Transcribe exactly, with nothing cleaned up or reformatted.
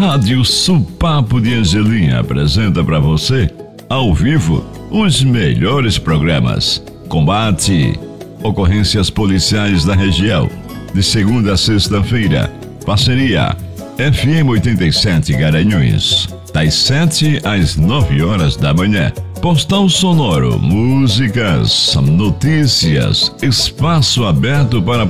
Rádio Supapo de Angelim apresenta para você, ao vivo, os melhores programas. Combate, ocorrências policiais da região, de segunda a sexta-feira. Parceria F M oitenta e sete Garanhuns, das sete às nove horas da manhã. Postal sonoro, músicas, notícias, espaço aberto para